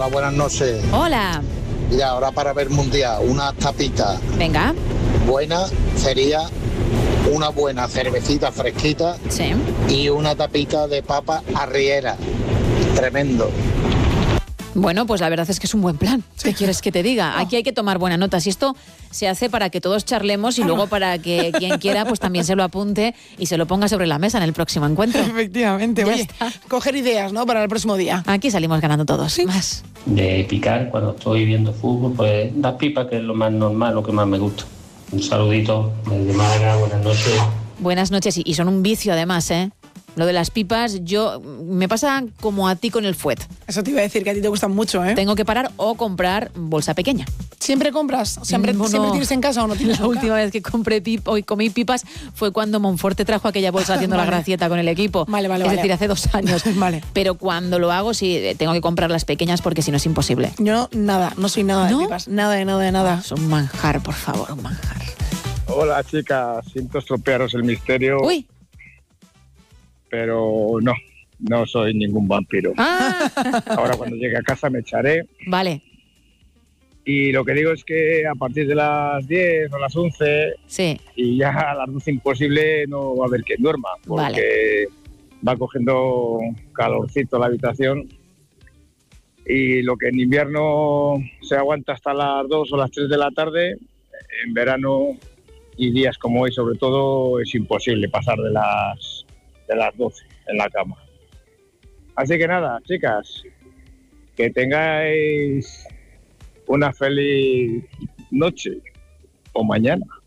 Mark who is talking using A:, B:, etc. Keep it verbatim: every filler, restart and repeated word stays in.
A: Hola, buenas noches.
B: Hola.
A: Mira, ahora para ver mundial, una tapita
B: Venga.
A: buena sería una buena cervecita fresquita
B: Sí.
A: y una tapita de papa arriera. Tremendo.
B: Bueno, pues la verdad es que es un buen plan. ¿Qué quieres que te diga? Aquí hay que tomar buena nota. Si esto se hace para que todos charlemos y luego para que quien quiera pues también se lo apunte y se lo ponga sobre la mesa en el próximo encuentro.
C: Efectivamente.
B: Ya
C: Oye,
B: está.
C: coger ideas, ¿no? Para el próximo día.
B: Aquí salimos ganando todos.
C: Sí.
B: Más.
D: De picar cuando estoy viendo fútbol, pues das pipa, que es lo más normal, lo que más me gusta. Un saludito desde Málaga, buenas noches.
B: Buenas noches. Y, y son un vicio además, ¿eh? Lo de las pipas, yo me pasa como a ti con el fuet.
C: Eso te iba a decir, que a ti te gustan mucho, ¿eh?
B: Tengo que parar o comprar bolsa pequeña.
C: ¿Siempre compras? ¿Siempre,
B: No, no.
C: ¿siempre tienes en casa o no tienes
B: La
C: nunca?
B: última vez que compré pip, hoy comí pipas fue cuando Monforte trajo aquella bolsa haciendo
C: Vale.
B: la gracieta con el equipo.
C: Vale, vale,
B: Es
C: vale.
B: decir, hace dos años.
C: Vale.
B: Pero cuando lo hago, sí, tengo que comprar las pequeñas porque si no es imposible.
C: Yo nada, no soy nada
B: ¿No?
C: de pipas. Nada de nada de nada.
B: Es un manjar, por favor, un manjar.
E: Hola chicas, siento estropearos el misterio,
B: Uy.
E: pero no, no soy ningún vampiro.
B: Ah,
E: Ahora cuando llegue a casa me echaré
B: vale.
E: y lo que digo es que a partir de las diez o las once
B: Sí.
E: y ya a las doce imposible no va a haber quien duerma, porque
B: Vale.
E: va cogiendo calorcito la habitación y lo que en invierno se aguanta hasta las dos o las tres de la tarde, en verano y días como hoy sobre todo es imposible pasar de las de las doce en la cama. Así que nada, chicas, que tengáis una feliz noche o mañana.